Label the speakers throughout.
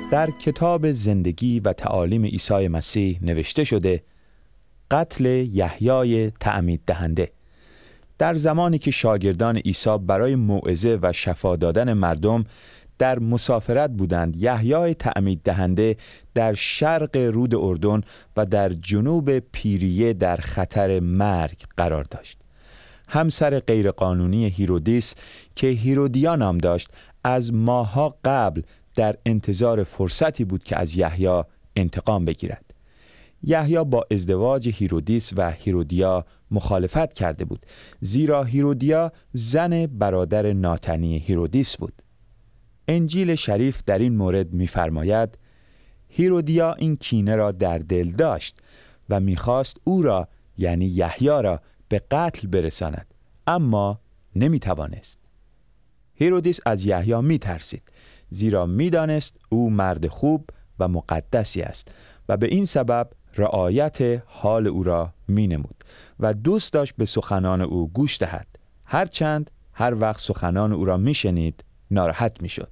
Speaker 1: در کتاب زندگی و تعالیم عیسی مسیح نوشته شده قتل یحیای تعمید دهنده. در زمانی که شاگردان عیسی برای موعظه و شفا دادن مردم در مسافرت بودند، یحیای تعمید دهنده در شرق رود اردن و در جنوب پیریه در خطر مرگ قرار داشت. همسر غیرقانونی هیرودیس که هیرودیا نام داشت، از ماه‌ها قبل در انتظار فرصتی بود که از یحیی انتقام بگیرد. یحیی با ازدواج هیرودیس و هیرودیا مخالفت کرده بود، زیرا هیرودیا زن برادر ناتنی هیرودیس بود. انجیل شریف در این مورد می‌فرماید هیرودیا این کینه را در دل داشت و می‌خواست او را، یعنی یحیی را، به قتل برساند، اما نمی‌توانست. هیرودیس از یحیی می‌ترسید، زیرا می‌دانست او مرد خوب و مقدسی است و به این سبب رعایت حال او را می‌نمود و دوست داشت به سخنان او گوش دهد، هرچند هر وقت سخنان او را می‌شنید ناراحت می‌شد.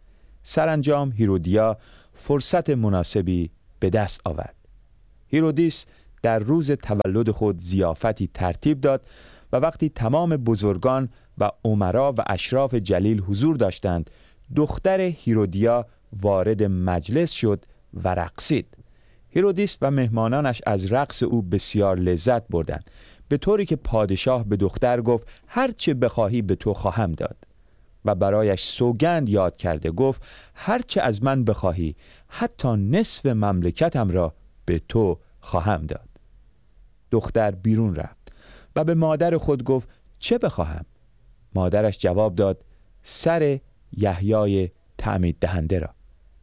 Speaker 1: سرانجام هیرودیا فرصت مناسبی به دست آورد. هیرودیس در روز تولد خود ضیافتی ترتیب داد و وقتی تمام بزرگان و امرا و اشراف جلیل حضور داشتند، دختر هیرودیا وارد مجلس شد و رقصید. هیرودیس و مهمانانش از رقص او بسیار لذت بردند، به طوری که پادشاه به دختر گفت هر چه بخواهی به تو خواهم داد و برایش سوگند یاد کرده گفت هر چه از من بخواهی، حتی نصف مملکتم را به تو خواهم داد. دختر بیرون رفت و به مادر خود گفت چه بخواهم؟ مادرش جواب داد سر یحیای تعمید دهنده را.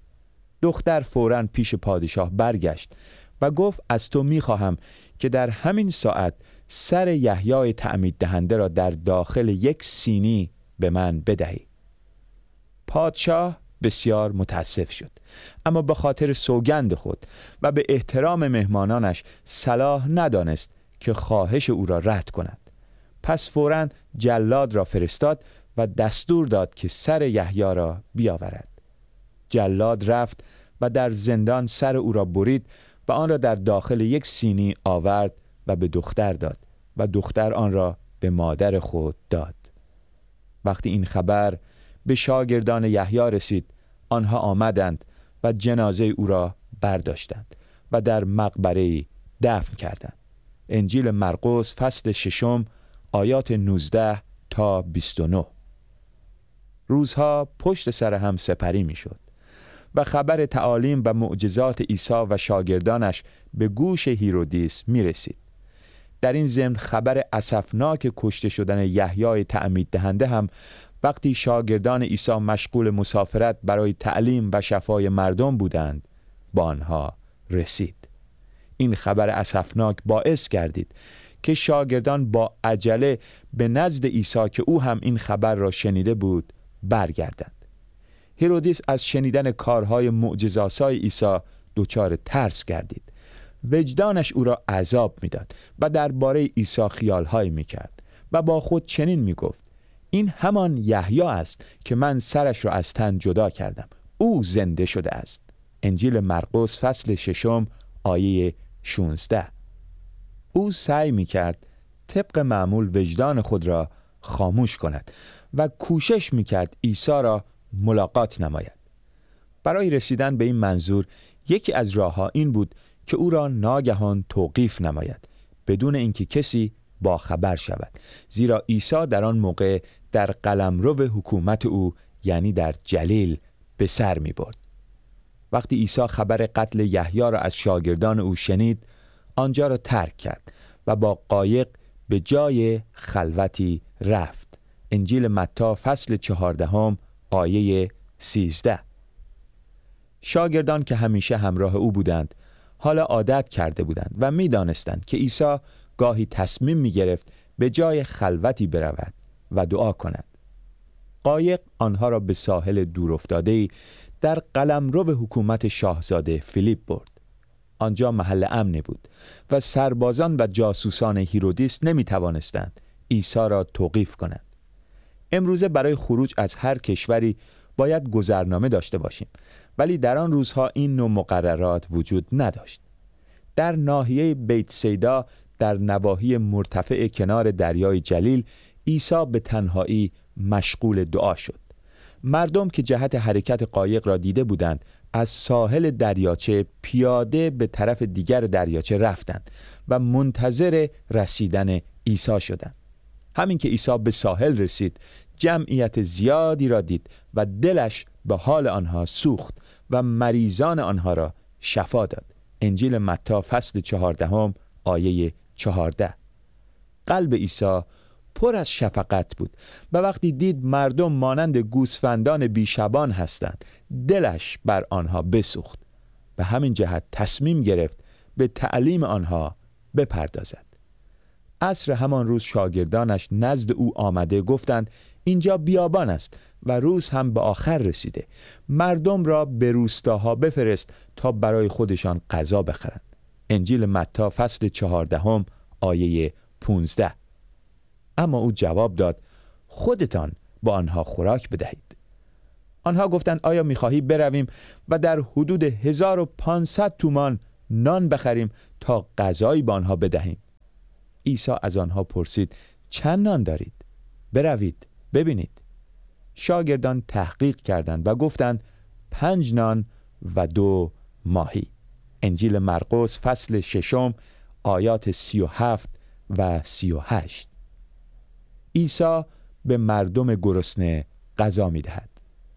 Speaker 1: دختر فوراً پیش پادشاه برگشت و گفت از تو می‌خواهم که در همین ساعت سر یحیای تعمید دهنده را در داخل یک سینی به من بدهی. پادشاه بسیار متاسف شد، اما به خاطر سوگند خود و به احترام مهمانانش صلاح ندانست که خواهش او را رد کند. پس فوراً جلاد را فرستاد و دستور داد که سر یحیی را بیاورد. جلاد رفت و در زندان سر او را برید و آن را در داخل یک سینی آورد و به دختر داد و دختر آن را به مادر خود داد. وقتی این خبر به شاگردان یحیی رسید، آنها آمدند و جنازه او را برداشتند و در مقبره دفن کردند. انجیل مرقس فصل 6 آیات 19 تا 29. روزها پشت سر هم سپری می شد و خبر تعالیم و معجزات عیسی و شاگردانش به گوش هیرودیس می رسید. در این ضمن خبر اسفناک کشته شدن یحیای تعمید دهنده هم وقتی شاگردان عیسی مشغول مسافرت برای تعلیم و شفای مردم بودند با آنها رسید. این خبر اسفناک باعث گردید که شاگردان با عجله به نزد عیسی که او هم این خبر را شنیده بود برگردند. هیرودیس از شنیدن کارهای معجزه‌آسای عیسی دچار ترس گردید. وجدانش او را عذاب میداد و درباره عیسی خیال‌هایی میکرد و با خود چنین میگفت این همان یحیی است که من سرش را از تن جدا کردم، او زنده شده است. انجیل مرقس فصل 6 آیه 16. او سعی میکرد طبق معمول وجدان خود را خاموش کند و کوشش میکرد عیسی را ملاقات نماید. برای رسیدن به این منظور یکی از راه‌ها این بود که او را ناگهان توقیف نماید بدون اینکه کسی با خبر شود، زیرا عیسی در آن موقع در قلمرو حکومت او، یعنی در جلیل، به سر می برد. وقتی عیسی خبر قتل یحیی را از شاگردان او شنید، آنجا را ترک کرد و با قایق به جای خلوتی رفت. انجیل متی فصل 14 آیه 13. شاگردان که همیشه همراه او بودند حالا عادت کرده بودند و می دانستند که عیسی گاهی تصمیم می گرفت به جای خلوتی برود و دعا کند. قایق آنها را به ساحل دورافتاده‌ای در قلمرو حکومت شاهزاده فیلیپ برد. آنجا محل امنی بود و سربازان و جاسوسان هیرودیس نمی توانستند عیسی را توقیف کنند. امروزه برای خروج از هر کشوری باید گذرنامه داشته باشیم، ولی در آن روزها این نوع مقررات وجود نداشت. در ناحیه بیت سیدا در نواحی مرتفع کنار دریای جلیل عیسی به تنهایی مشغول دعا شد. مردم که جهت حرکت قایق را دیده بودند از ساحل دریاچه پیاده به طرف دیگر دریاچه رفتند و منتظر رسیدن عیسی شدند. همین که عیسی به ساحل رسید جمعیت زیادی را دید و دلش به حال آنها سوخت و مریضان آنها را شفا داد. انجیل متی فصل 14 آیه 14. قلب عیسی پر از شفقت بود و وقتی دید مردم مانند گوسفندان بیشبان هستند دلش بر آنها بسوخت. به همین جهت تصمیم گرفت به تعلیم آنها بپردازد. عصر همان روز شاگردانش نزد او آمده گفتند اینجا بیابان است و روز هم به آخر رسیده. مردم را به روستاها بفرست تا برای خودشان غذا بخرند. انجیل متی فصل 14 آیه 15. اما او جواب داد خودتان با آنها خوراک بدهید. آنها گفتند آیا می‌خواهی برویم و در حدود 1500 تومان نان بخریم تا غذایی به آنها بدهیم؟ عیسی از آنها پرسید چند نان دارید؟ بروید ببینید. شاگردان تحقیق کردند و گفتند 5 نان و 2 ماهی. انجیل مرقس فصل 6 آیات 37 و 38. عیسی به مردم گرسنه غذا می‌دهد.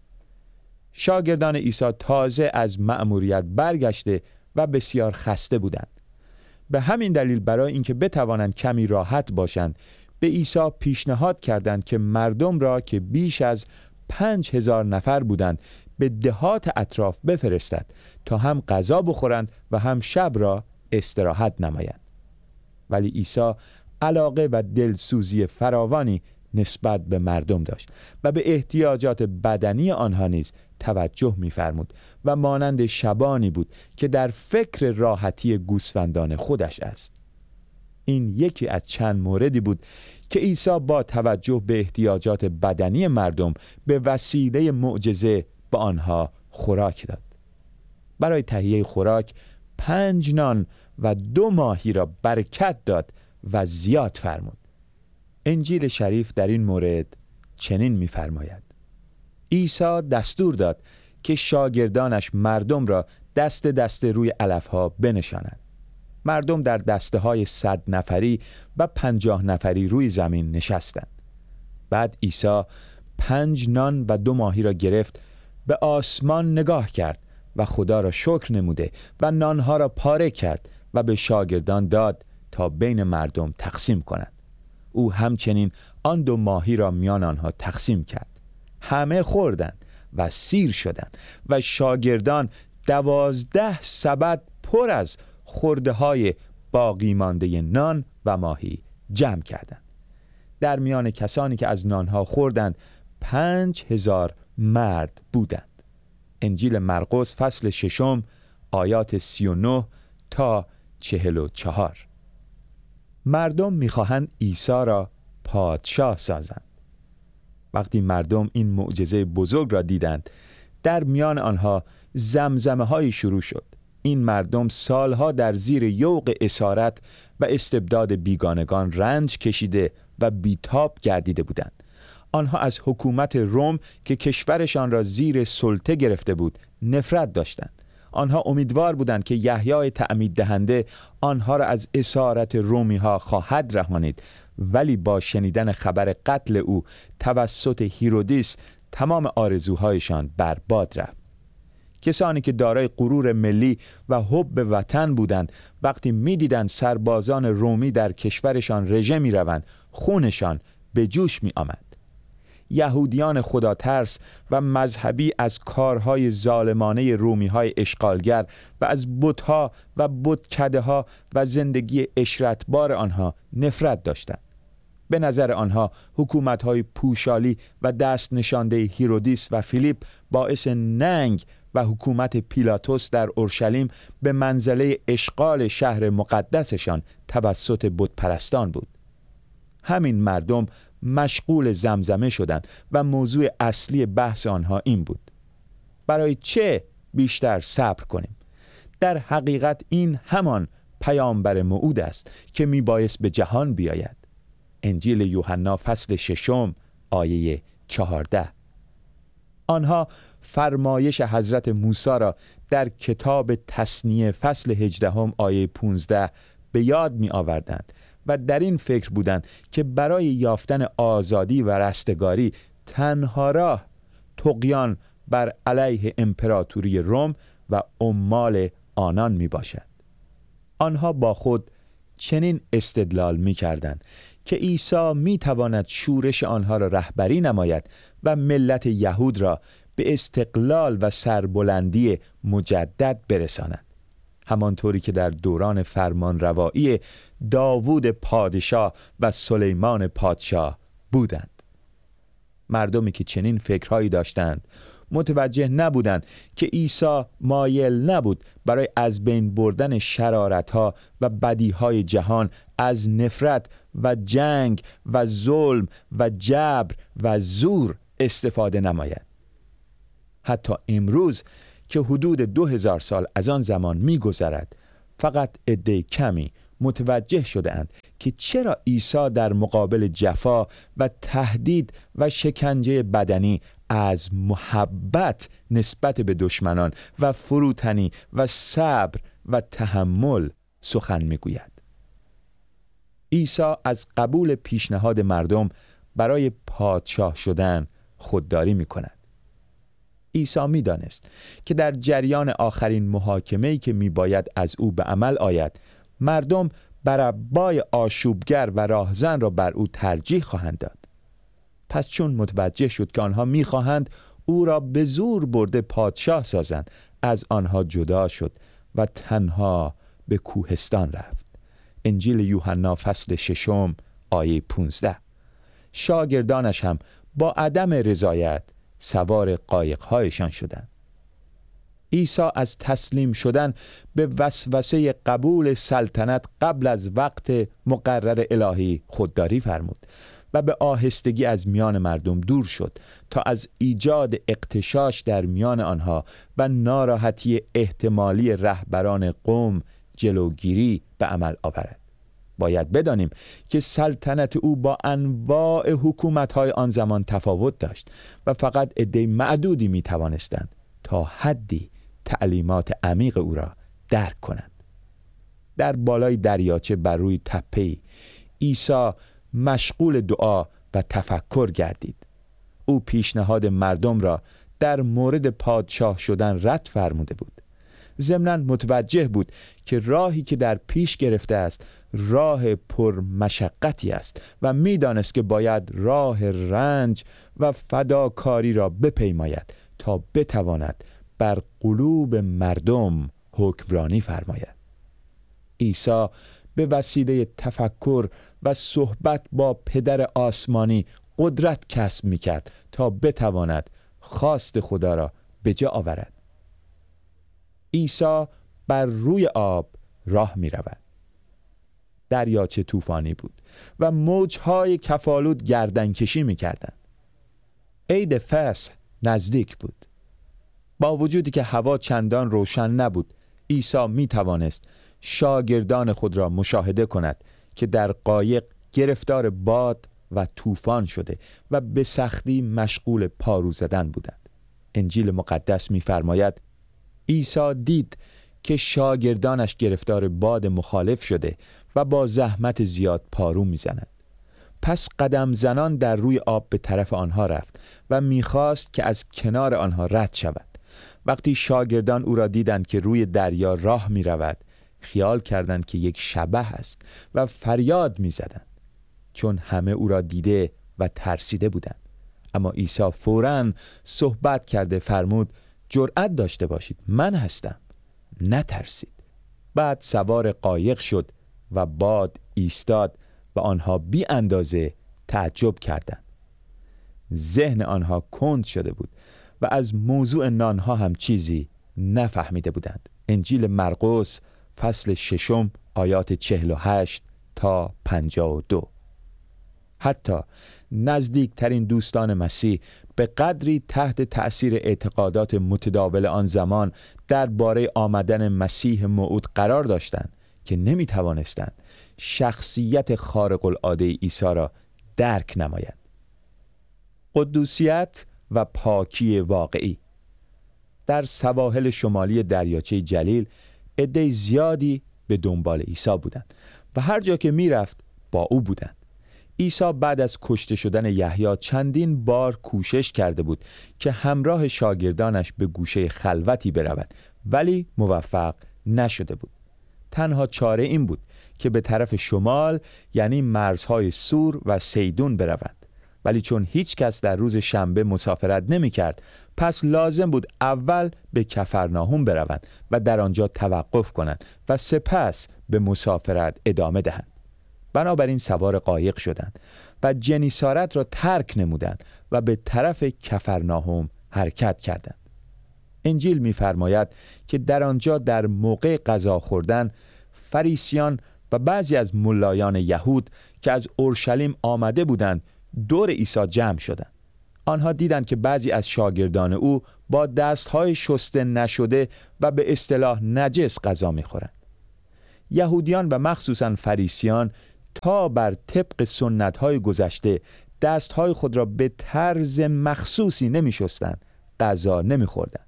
Speaker 1: شاگردان عیسی تازه از مأموریت برگشته و بسیار خسته بودند. به همین دلیل برای اینکه بتوانند کمی راحت باشند به عیسی پیشنهاد کردند که مردم را که بیش از 5000 نفر بودند به دهات اطراف بفرستد تا هم غذا بخورند و هم شب را استراحت نمایند. ولی عیسی علاقه و دلسوزی فراوانی نسبت به مردم داشت و به احتیاجات بدنی آنها نیز توجه می‌فرمود و مانند شبانی بود که در فکر راحتی گوسفندان خودش است. این یکی از چند موردی بود که عیسی با توجه به احتیاجات بدنی مردم به وسیله معجزه به آنها خوراک داد. برای تهیه خوراک 5 نان و 2 ماهی را برکت داد و زیاد فرمود. انجیل شریف در این مورد چنین می‌فرماید: عیسی دستور داد که شاگردانش مردم را دست دست روی علف‌ها بنشانند. مردم در دسته‌های 100 نفری و 50 نفری روی زمین نشستند. بعد عیسی 5 نان و 2 ماهی را گرفت، به آسمان نگاه کرد و خدا را شکر نموده و نانها را پاره کرد و به شاگردان داد تا بین مردم تقسیم کنند. او همچنین آن 2 ماهی را میان آنها تقسیم کرد. همه خوردند و سیر شدند و شاگردان 12 سبد پر از خرده های باقی مانده نان و ماهی جمع کردند. در میان کسانی که از نانها خوردند 5000 مرد بودند. انجیل مرقس فصل 6 آیات 39 تا 44. مردم می‌خواهند عیسی را پادشاه سازند. وقتی مردم این معجزه بزرگ را دیدند در میان آنها زمزمه‌هایی شروع شد. این مردم سالها در زیر یوغ اسارت و استبداد بیگانگان رنج کشیده و بیتاب گردیده بودند. آنها از حکومت روم که کشورشان را زیر سلطه گرفته بود نفرت داشتند. آنها امیدوار بودند که یحیای تعمید دهنده آنها را از اسارت رومی ها خواهد رهانید، ولی با شنیدن خبر قتل او توسط هیرودیس تمام آرزوهایشان برباد رفت. کسانی که دارای غرور ملی و حب وطن بودند وقتی می‌دیدند سربازان رومی در کشورشان رژه می‌روند خونشان به جوش می‌آمد. یهودیان خداترس و مذهبی از کارهای ظالمانه رومی‌های اشغالگر و از بت‌ها و بتکده‌ها و زندگی اشرتبار آنها نفرت داشتند. به نظر آنها حکومت‌های پوشالی و دست نشانده هیرودیس و فیلیپ باعث ننگ و حکومت پیلاتوس در اورشلیم به منزله اشغال شهر مقدسشان توسط بتپرستان بود. همین مردم مشغول زمزمه شدند و موضوع اصلی بحث آنها این بود: برای چه بیشتر صبر کنیم؟ در حقیقت این همان پیامبر موعود است که میبایست به جهان بیاید. انجیل یوحنا فصل 6 آیه 14. آنها فرمایش حضرت موسی را در کتاب تثنیه فصل 18 آیه 15 به یاد می آوردند و در این فکر بودند که برای یافتن آزادی و رستگاری تنها راه طغیان بر علیه امپراتوری روم و عمال آنان می باشد. آنها با خود چنین استدلال می کردند که عیسی می تواند شورش آنها را رهبری نماید و ملت یهود را به استقلال و سربلندی مجدد برساند، همانطوری که در دوران فرمانروایی داوود پادشاه و سلیمان پادشاه بودند. مردمی که چنین فکرهایی داشتند متوجه نبودند که عیسی مایل نبود برای از بین بردن شرارت‌ها و بدیهای جهان از نفرت و جنگ و ظلم و جبر و زور استفاده نماید. حتی امروز که حدود 2000 سال از آن زمان می‌گذرد، فقط عده کمی متوجه شده‌اند که چرا عیسی در مقابل جفا و تهدید و شکنجه بدنی از محبت نسبت به دشمنان و فروتنی و صبر و تحمل سخن میگوید. عیسی از قبول پیشنهاد مردم برای پادشاه شدن خودداری میکند. عیسی میدانست که در جریان آخرین محاکمه‌ای که میباید از او به عمل آید، مردم بربای آشوبگر و راهزن را بر او ترجیح خواهند داد. پس چون متوجه شد که آنها میخواهند او را به زور برده پادشاه سازند، از آنها جدا شد و تنها به کوهستان رفت. انجیل یوحنا فصل 6 آیه 15. شاگردانش هم با عدم رضایت سوار قایق‌هایشان شدند. عیسی از تسلیم شدن به وسوسه قبول سلطنت قبل از وقت مقرر الهی خودداری فرمود و به آهستگی از میان مردم دور شد تا از ایجاد اغتشاش در میان آنها و ناراحتی احتمالی رهبران قوم جلوگیری به عمل آورد. باید بدانیم که سلطنت او با انواع حکومت‌های آن زمان تفاوت داشت و فقط عده معدودی می توانستند تا حدی تعلیمات عمیق او را درک کنند. در بالای دریاچه بر روی تپه‌ای عیسی مشغول دعا و تفکر گردید. او پیشنهاد مردم را در مورد پادشاه شدن رد فرموده بود. ضمناً متوجه بود که راهی که در پیش گرفته است راه پر مشقتی است و میدانست که باید راه رنج و فداکاری را بپیماید تا بتواند بر قلوب مردم حکمرانی فرماید. عیسی به وسیله تفکر و صحبت با پدر آسمانی قدرت کسب می‌کرد تا بتواند خواست خدا را به جا آورد. عیسی بر روی آب راه می‌رود. دریاچه طوفانی بود و موج‌های کفالود گردنکشی می‌کردند. عید فصح نزدیک بود. با وجودی که هوا چندان روشن نبود، عیسی می‌توانست شاگردان خود را مشاهده کند که در قایق گرفتار باد و طوفان شده و به سختی مشغول پارو زدن بودند. انجیل مقدس می‌فرماید عیسی دید که شاگردانش گرفتار باد مخالف شده و با زحمت زیاد پارو می‌زنند. پس قدم زنان در روی آب به طرف آنها رفت و می‌خواست که از کنار آنها رد شود. وقتی شاگردان او را دیدند که روی دریا راه می‌رود، خیال کردند که یک شبح است و فریاد می‌زدند، چون همه او را دیده و ترسیده بودند. اما عیسی فوراً صحبت کرده فرمود جرأت داشته باشید، من هستم، نترسید. بعد سوار قایق شد و باد ایستاد و آنها بی اندازه تعجب کردند. ذهن آنها کند شده بود و از موضوع نانها هم چیزی نفهمیده بودند. انجیل مرقس فصل 6 آیات 48 تا 52. حتی نزدیکترین دوستان مسیح به قدری تحت تأثیر اعتقادات متداول آن زمان درباره آمدن مسیح موعود قرار داشتند که نمی توانستند شخصیت خارق العاده عیسی را درک نمایند. قدوسیت و پاکی واقعی. در سواحل شمالی دریاچه جلیل عده زیادی به دنبال عیسی بودند و هر جا که می رفت با او بودند. عیسی بعد از کشته شدن یحیی چندین بار کوشش کرده بود که همراه شاگردانش به گوشه خلوتی برود، ولی موفق نشده بود. تنها چاره این بود که به طرف شمال، یعنی مرزهای سور و سیدون بروند، ولی چون هیچ کس در روز شنبه مسافرت نمی کرد، پس لازم بود اول به کفرناهم بروند و در آنجا توقف کنند و سپس به مسافرت ادامه دهند. بنابراین سوار قایق شدند و جنیسارت را ترک نمودند و به طرف کفرناهم حرکت کردند. انجیل می‌فرماید که در آنجا در موقع غذا خوردن فریسیان و بعضی از ملایان یهود که از اورشلیم آمده بودند دور عیسی جمع شدند. آنها دیدند که بعضی از شاگردان او با دستهای شسته نشده و به اصطلاح نجس غذا می‌خورند. یهودیان و مخصوصاً فریسیان تا بر طبق سنت‌های گذشته دستهای خود را به طرز مخصوصی نمی‌شستند، غذا نمی‌خوردند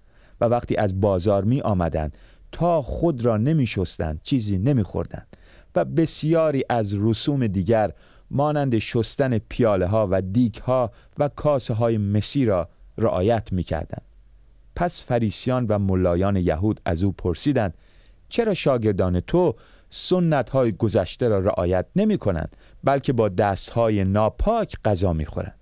Speaker 1: و وقتی از بازار می آمدند تا خود را نمی‌شستند، چیزی نمی‌خوردند و بسیاری از رسوم دیگر مانند شستن پیاله ها و دیگ ها و کاسه های مسی را رعایت می کردند. پس فریسیان و ملایان یهود از او پرسیدند چرا شاگردان تو سنت های گذشته را رعایت نمی کنند بلکه با دست های ناپاک غذا می خورند؟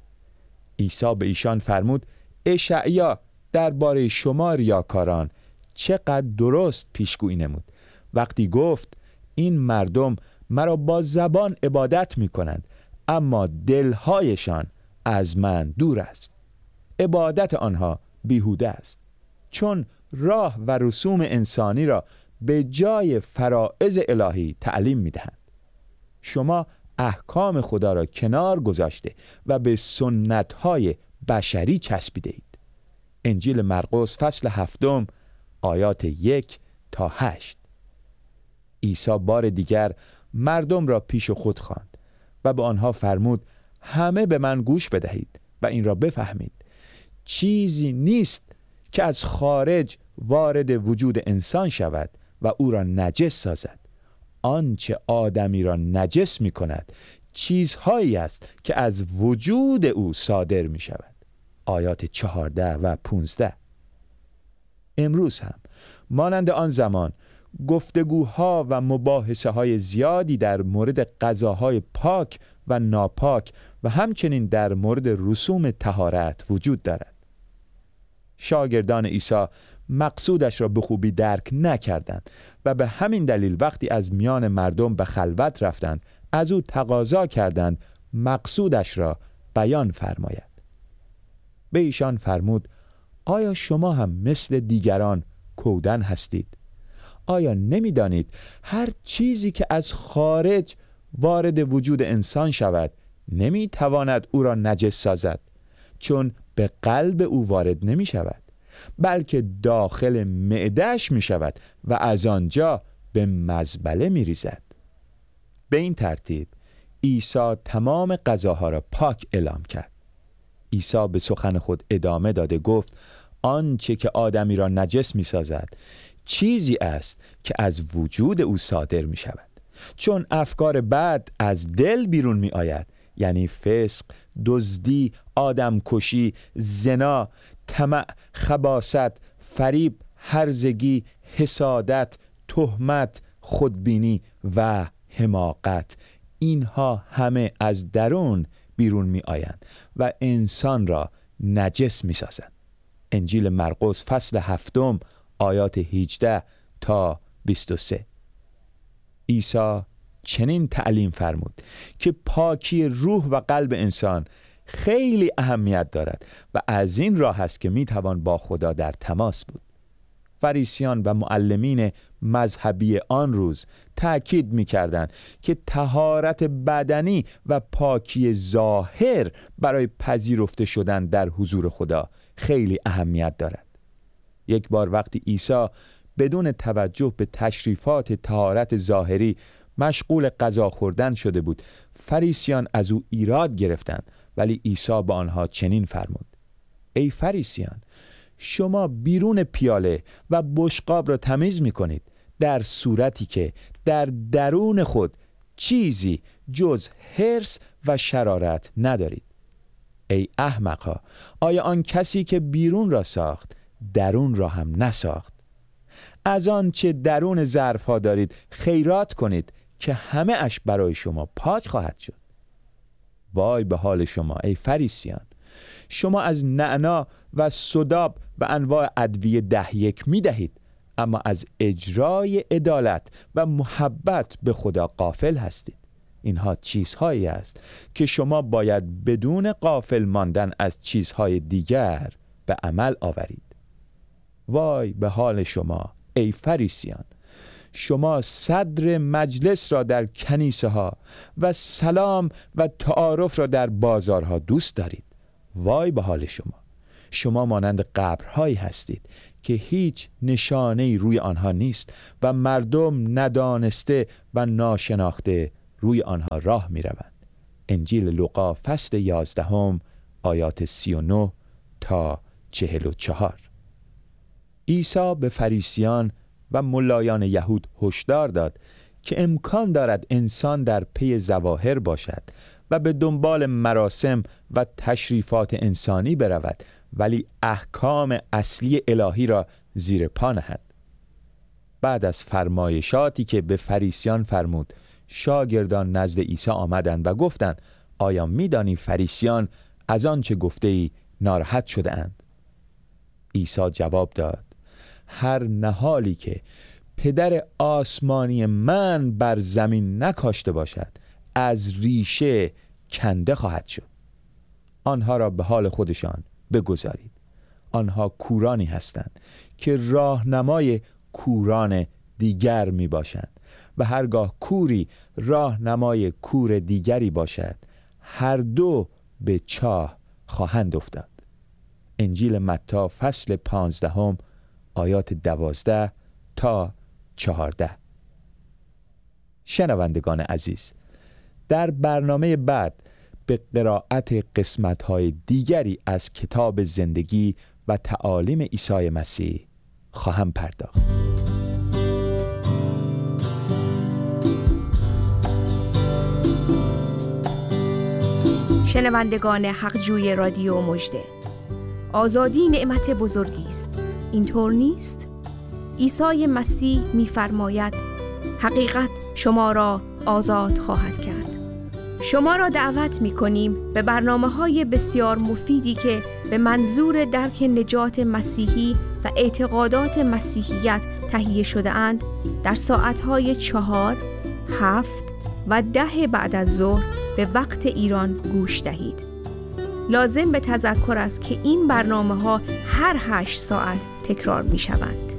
Speaker 1: عیسی به ایشان فرمود اشعیا درباره شما ریاکاران چقدر درست پیشگویی نمود وقتی گفت این مردم مرا با زبان عبادت می کنند اما دلهایشان از من دور است. عبادت آنها بیهوده است، چون راه و رسوم انسانی را به جای فرائض الهی تعلیم می دهند. شما احکام خدا را کنار گذاشته و به سنت‌های بشری چسبیده اید. انجیل مرقس فصل 7 آیات 1 تا 8. عیسی بار دیگر مردم را پیش خود خواند و به آنها فرمود همه به من گوش بدهید و این را بفهمید چیزی نیست که از خارج وارد وجود انسان شود و او را نجس سازد. آنچه آدمی را نجس می کند چیزهایی است که از وجود او صادر می شود. آیات 14 و 15. امروز هم مانند آن زمان گفتگوها و مباحثه های زیادی در مورد غذاهای پاک و ناپاک و همچنین در مورد رسوم طهارت وجود دارد. شاگردان عیسی مقصودش را به خوبی درک نکردند و به همین دلیل وقتی از میان مردم به خلوت رفتند از او تقاضا کردند مقصودش را بیان فرماید. به ایشان فرمود آیا شما هم مثل دیگران کودن هستید؟ آیا نمی‌دانید هر چیزی که از خارج وارد وجود انسان شود نمی‌تواند او را نجس سازد، چون به قلب او وارد نمی شود بلکه داخل معده‌اش می شود و از آنجا به مزبله می ریزد. به این ترتیب عیسی تمام غذاها را پاک اعلام کرد. عیسی به سخن خود ادامه داده گفت آنچه که آدمی را نجس می سازد چیزی است که از وجود او صادر می شود، چون افکار بد از دل بیرون می آید، یعنی فسق، دزدی، آدمکشی، زنا، طمع، خباثت، فریب، هرزگی، حسادت، تهمت، خودبینی و حماقت. اینها همه از درون بیرون می آیند و انسان را نجس می سازند. انجیل مرقس فصل 7 آیات 18 تا 23. عیسی چنین تعلیم فرمود که پاکی روح و قلب انسان خیلی اهمیت دارد و از این راه است که می توان با خدا در تماس بود. فریسیان و معلمین مذهبی آن روز تأکید می‌کردند که طهارت بدنی و پاکی ظاهر برای پذیرفته شدن در حضور خدا خیلی اهمیت دارد. یک بار وقتی عیسی بدون توجه به تشریفات طهارت ظاهری مشغول غذا خوردن شده بود، فریسیان از او ایراد گرفتند، ولی عیسی به آنها چنین فرمود: ای فریسیان، شما بیرون پیاله و بشقاب را تمیز می کنید، در صورتی که در درون خود چیزی جز حرص و شرارت ندارید. ای احمقا، آیا آن کسی که بیرون را ساخت درون را هم نساخت؟ از آن چه درون ظرف ها دارید خیرات کنید که همه اش برای شما پاک خواهد شد. وای به حال شما ای فریسیان، شما از نعنا و سداب و انواع ادویه 10 می دهید، اما از اجرای عدالت و محبت به خدا غافل هستید. اینها چیزهایی است که شما باید بدون غافل ماندن از چیزهای دیگر به عمل آورید. وای به حال شما ای فریسیان، شما صدر مجلس را در کنیسه ها و سلام و تعارف را در بازارها دوست دارید. وای به حال شما، شما مانند قبرهایی هستید که هیچ نشانه‌ای روی آنها نیست و مردم ندانسته و ناشناخته روی آنها راه می روند. انجیل لوقا فصل 11 آیات 39 تا 44. عیسی به فریسیان و ملایان یهود هشدار داد که امکان دارد انسان در پی ظواهر باشد و به دنبال مراسم و تشریفات انسانی برود، ولی احکام اصلی الهی را زیر پا نهد. بعد از فرمایشاتی که به فریسیان فرمود، شاگردان نزد عیسی آمدند و گفتند: آیا می‌دانی فریسیان از آنچه گفته‌ای ناراحت شده اند؟ عیسی جواب داد: هر نهالی که پدر آسمانی من بر زمین نکاشته باشد از ریشه کنده خواهد شد. آنها را به حال خودشان بگذارید. آنها کورانی هستند که راهنمای کوران دیگر می باشند و هرگاه کوری راهنمای کور دیگری باشد، هر دو به چاه خواهند افتاد. انجیل متی فصل 15 آیات 12 تا 14. شنوندگان عزیز، در برنامه بعد به قرائت قسمت‌های دیگری از کتاب زندگی و تعالیم عیسی مسیح خواهم پرداخت.
Speaker 2: شنوندگان حقجوی رادیو مژده، آزادی نعمت بزرگی است، اینطور نیست؟ عیسی مسیح می‌فرماید حقیقت شما را آزاد خواهد کرد. شما را دعوت می‌کنیم به برنامه‌های بسیار مفیدی که به منظور درک نجات مسیحی و اعتقادات مسیحیت تهیه شده اند در ساعت‌های 4، 7 و 10 بعد از ظهر به وقت ایران گوش دهید. لازم به تذکر است که این برنامه‌ها هر 8 ساعت تکرار می‌شوند.